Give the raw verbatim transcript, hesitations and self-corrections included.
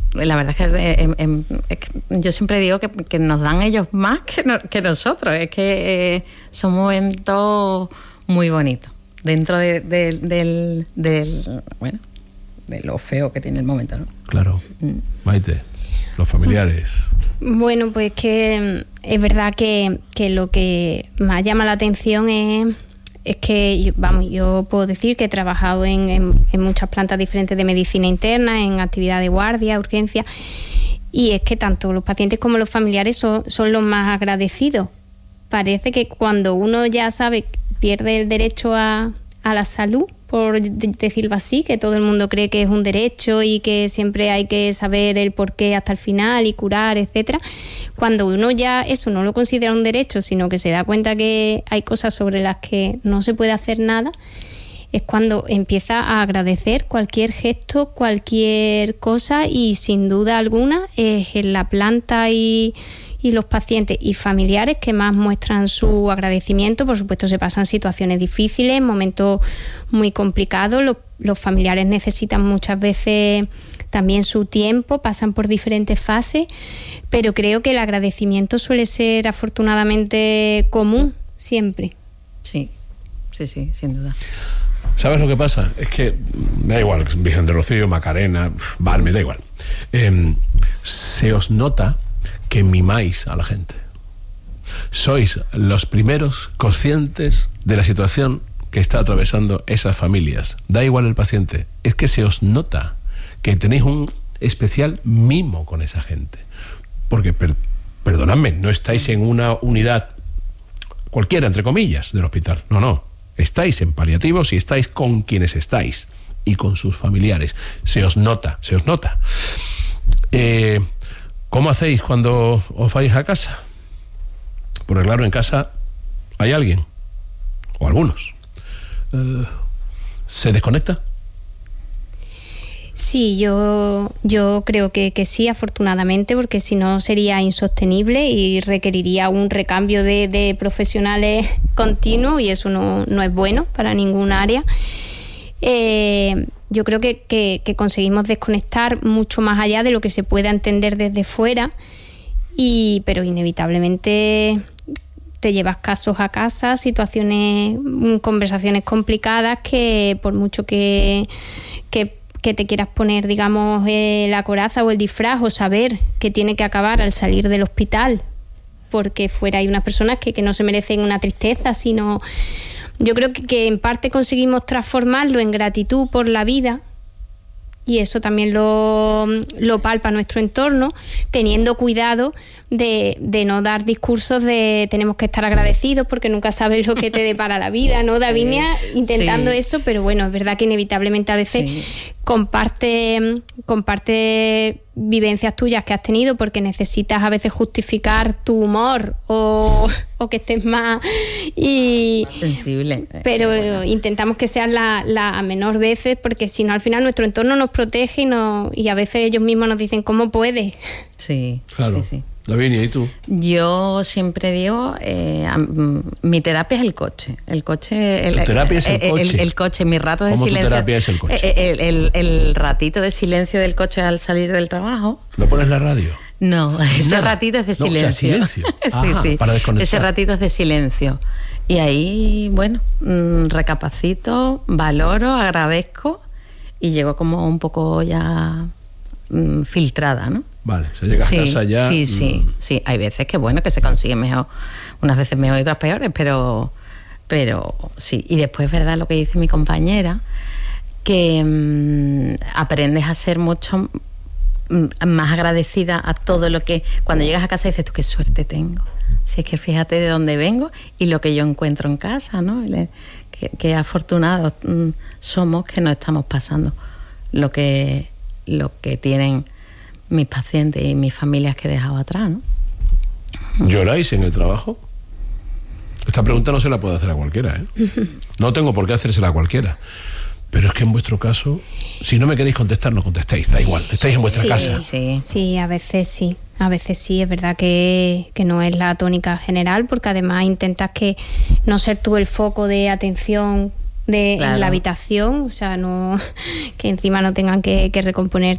la verdad es que, eh, eh, es que yo siempre digo que, que nos dan ellos más que, no, que nosotros. Es que eh, son momentos muy bonitos dentro de, de, del, del, bueno, de lo feo que tiene el momento, ¿no? Claro. Mm. Maite, los familiares. Bueno, pues que es verdad que, que lo que más llama la atención es... Es que, yo, vamos, yo puedo decir que he trabajado en, en, en muchas plantas diferentes de medicina interna, en actividad de guardia, urgencia, y es que tanto los pacientes como los familiares son, son los más agradecidos. Parece que cuando uno ya sabe, pierde el derecho a, a la salud, por decirlo así, que todo el mundo cree que es un derecho y que siempre hay que saber el porqué hasta el final y curar, etcétera. Cuando uno ya eso no lo considera un derecho, sino que se da cuenta que hay cosas sobre las que no se puede hacer nada, es cuando empieza a agradecer cualquier gesto, cualquier cosa, y sin duda alguna es en la planta y, y los pacientes y familiares que más muestran su agradecimiento. Por supuesto, se pasan situaciones difíciles, momentos muy complicados. Los, los familiares necesitan muchas veces también su tiempo, pasan por diferentes fases, pero creo que el agradecimiento suele ser afortunadamente común siempre. Sí, sí, sí, sin duda. ¿Sabes lo que pasa? Es que me da igual, Virgen de Rocío, Macarena, Val, me da igual. Eh, se os nota que mimáis a la gente. Sois los primeros conscientes de la situación que está atravesando esas familias. Da igual el paciente, es que se os nota que tenéis un especial mimo con esa gente. Porque, per, perdonadme, no estáis en una unidad cualquiera, entre comillas, del hospital. No, no. Estáis en paliativos y estáis con quienes estáis y con sus familiares. Se os nota, se os nota. Eh, ¿Cómo hacéis cuando os vais a casa? Porque claro, en casa hay alguien, o algunos. Eh, ¿Se desconecta? Sí, yo, yo creo que, que sí, afortunadamente, porque si no sería insostenible y requeriría un recambio de, de profesionales continuo, y eso no, no es bueno para ningún área. Eh, yo creo que, que, que conseguimos desconectar mucho más allá de lo que se pueda entender desde fuera, y, pero inevitablemente te llevas casos a casa, situaciones, conversaciones complicadas que por mucho que... que que te quieras poner, digamos, eh, la coraza o el disfraz, o saber que tiene que acabar al salir del hospital, porque fuera hay unas personas que, que no se merecen una tristeza, sino... Yo creo que, que en parte conseguimos transformarlo en gratitud por la vida, y eso también lo, lo palpa nuestro entorno, teniendo cuidado de, de no dar discursos de tenemos que estar agradecidos porque nunca sabes lo que te depara la vida, ¿no, Davinia? Sí, intentando sí. Eso, pero bueno, es verdad que inevitablemente a veces sí. comparte, comparte vivencias tuyas que has tenido porque necesitas a veces justificar tu humor o, o que estés más y más sensible. Pero bueno. Intentamos que sean las la menor veces, porque si no al final nuestro entorno nos protege y, no, y a veces ellos mismos nos dicen ¿cómo puedes? Sí, claro. Sí, sí. Lavinia, ¿y tú? Yo siempre digo, eh, mi terapia es el coche. El coche. El, ¿Tu terapia es el, el coche? El, el coche, mi rato de ¿Cómo silencio. ¿Cómo tu terapia es el coche? El, el, el ratito de silencio del coche al salir del trabajo. ¿No pones la radio? No, ese Nada. ratito es de no, silencio. O sea, silencio. sí, ah, sí. Para desconectar. Ese ratito es de silencio. Y ahí, bueno, mmm, recapacito, valoro, agradezco y llego como un poco ya mmm, filtrada, ¿no? Vale, se llega sí, a casa ya. Sí, sí, mmm. sí. Hay veces que bueno, que se consigue mejor, unas veces mejor y otras peores, pero, pero sí. Y después es verdad lo que dice mi compañera, que mmm, aprendes a ser mucho más agradecida a todo lo que... Cuando llegas a casa dices tú, qué suerte tengo. Si es que fíjate de dónde vengo y lo que yo encuentro en casa, ¿no? Qué, qué afortunados somos que no estamos pasando lo que, lo que tienen mis pacientes y mis familias que he dejado atrás, ¿no? ¿Lloráis en el trabajo? Esta pregunta no se la puedo hacer a cualquiera, ¿eh? No tengo por qué hacérsela a cualquiera. Pero es que en vuestro caso, si no me queréis contestar, no contestéis, da igual, estáis en vuestra sí, casa. Sí, sí, a veces sí, a veces sí, es verdad que, que no es la tónica general, porque además intentas que no ser tú el foco de atención de, claro. en la habitación, o sea, no que encima no tengan que, que recomponer